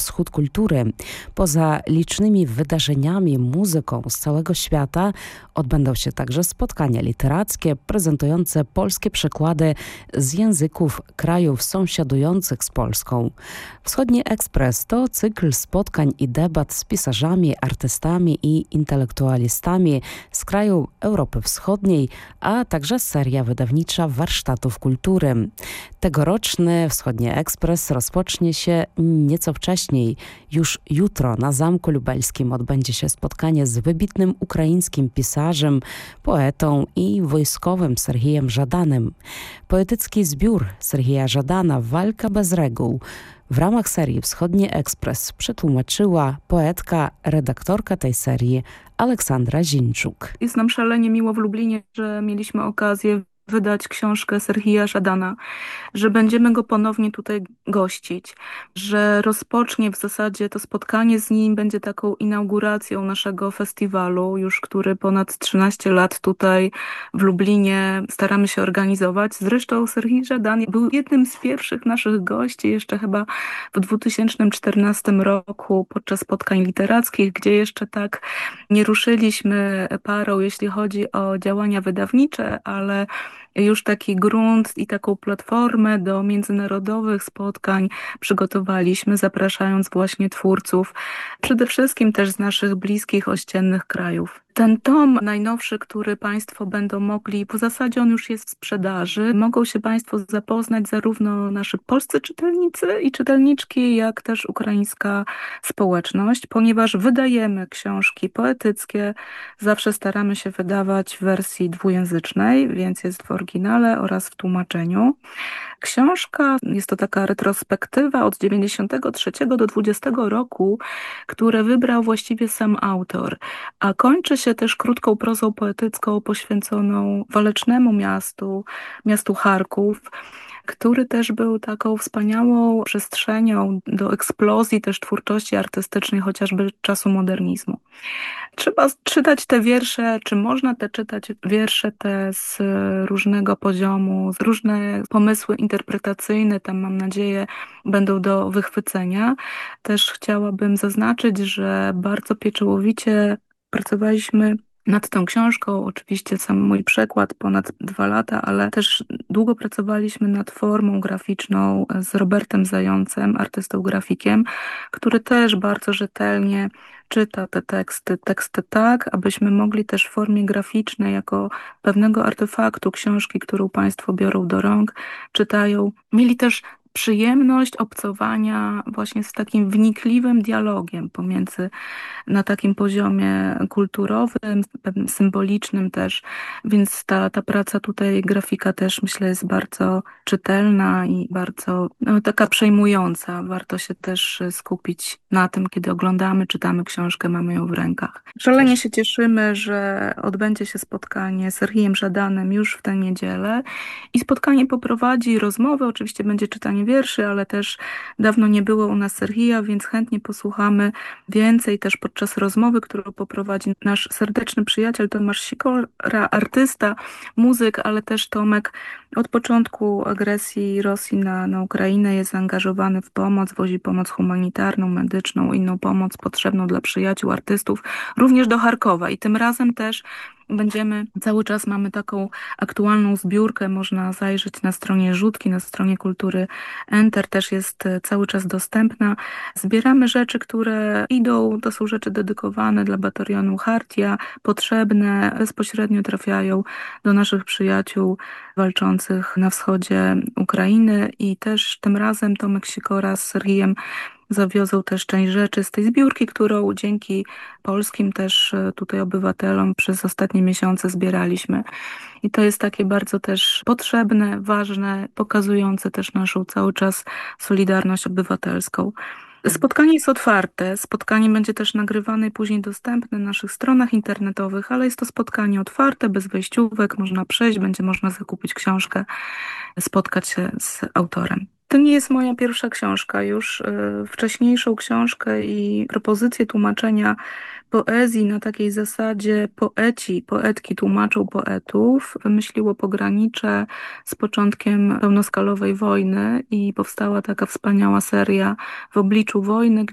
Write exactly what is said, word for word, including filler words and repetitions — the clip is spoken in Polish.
Wschód kultury. Poza licznymi wydarzeniami, muzyką z całego świata odbędą się także spotkania literackie prezentujące polskie przekłady z języków krajów sąsiadujących z Polską. Wschodni Ekspres to cykl spotkań i debat z pisarzami, artystami i intelektualistami z krajów Europy Wschodniej, a także seria wydawnicza warsztatów kultury. Tegoroczny Wschodni Ekspres rozpocznie się nieco wcześniej. Już jutro na Zamku Lubelskim odbędzie się spotkanie z wybitnym ukraińskim pisarzem, poetą i wojskowym Serhijem Żadanem. Poetycki zbiór Serhija Żadana „Walka bez reguł” w ramach serii Wschodni Ekspres przetłumaczyła poetka, redaktorka tej serii Aleksandra Zińczuk. Jest nam szalenie miło w Lublinie, że mieliśmy okazję wydać książkę Serhija Żadana, że będziemy go ponownie tutaj gościć, że rozpocznie w zasadzie to spotkanie z nim, będzie taką inauguracją naszego festiwalu, już który ponad trzynaście lat tutaj w Lublinie staramy się organizować. Zresztą Serhij Żadan był jednym z pierwszych naszych gości, jeszcze chyba w dwa tysiące czternastym roku podczas spotkań literackich, gdzie jeszcze tak nie ruszyliśmy parą, jeśli chodzi o działania wydawnicze, ale już taki grunt i taką platformę do międzynarodowych spotkań przygotowaliśmy, zapraszając właśnie twórców, przede wszystkim też z naszych bliskich, ościennych krajów. Ten tom najnowszy, który Państwo będą mogli, w zasadzie on już jest w sprzedaży, mogą się Państwo zapoznać zarówno nasi polscy czytelnicy i czytelniczki, jak też ukraińska społeczność, ponieważ wydajemy książki poetyckie, zawsze staramy się wydawać w wersji dwujęzycznej, więc jest w oryginale oraz w tłumaczeniu. Książka jest to taka retrospektywa od dziewięćdziesiątego trzeciego do dwudziestego roku, które wybrał właściwie sam autor, a kończy się też krótką prozą poetycką poświęconą walecznemu miastu, miastu Charków, który też był taką wspaniałą przestrzenią do eksplozji też twórczości artystycznej, chociażby czasu modernizmu. Trzeba czytać te wiersze, czy można te czytać wiersze te z różnego poziomu, z różne pomysły interpretacyjne, tam mam nadzieję będą do wychwycenia. Też chciałabym zaznaczyć, że bardzo pieczołowicie pracowaliśmy nad tą książką, oczywiście sam mój przekład ponad dwa lata, ale też długo pracowaliśmy nad formą graficzną z Robertem Zającem, artystą grafikiem, który też bardzo rzetelnie czyta te teksty, teksty tak, abyśmy mogli też w formie graficznej, jako pewnego artefaktu książki, którą Państwo biorą do rąk, czytają, mieli też przyjemność obcowania właśnie z takim wnikliwym dialogiem pomiędzy na takim poziomie kulturowym, pewnym symbolicznym też, więc ta, ta praca tutaj, grafika też myślę jest bardzo czytelna i bardzo no, taka przejmująca. Warto się też skupić na tym, kiedy oglądamy, czytamy książkę, mamy ją w rękach. Szalenie się cieszymy, że odbędzie się spotkanie z Serhijem Żadanem już w tę niedzielę i spotkanie poprowadzi rozmowę, oczywiście będzie czytanie wierszy, ale też dawno nie było u nas Serhija, więc chętnie posłuchamy więcej też podczas rozmowy, którą poprowadzi nasz serdeczny przyjaciel Tomasz Sikora, artysta, muzyk, ale też Tomek od początku agresji Rosji na, na Ukrainę jest zaangażowany w pomoc, wozi pomoc humanitarną, medyczną, inną pomoc potrzebną dla przyjaciół, artystów, również do Charkowa i tym razem też będziemy, cały czas mamy taką aktualną zbiórkę, można zajrzeć na stronie Rzutki, na stronie Kultury Enter, też jest cały czas dostępna. Zbieramy rzeczy, które idą, to są rzeczy dedykowane dla batalionu Chartia, potrzebne, bezpośrednio trafiają do naszych przyjaciół walczących na wschodzie Ukrainy i też tym razem Tomek Sikora z Serhijem zawiozą też część rzeczy z tej zbiórki, którą dzięki polskim też tutaj obywatelom przez ostatnie miesiące zbieraliśmy. I to jest takie bardzo też potrzebne, ważne, pokazujące też naszą cały czas solidarność obywatelską. Spotkanie jest otwarte, spotkanie będzie też nagrywane i później dostępne na naszych stronach internetowych, ale jest to spotkanie otwarte, bez wejściówek, można przyjść, będzie można zakupić książkę, spotkać się z autorem. To nie jest moja pierwsza książka, już y, wcześniejszą książkę i propozycję tłumaczenia poezji na takiej zasadzie poeci, poetki tłumaczą poetów, wymyśliło Pogranicze z początkiem pełnoskalowej wojny i powstała taka wspaniała seria W obliczu wojny,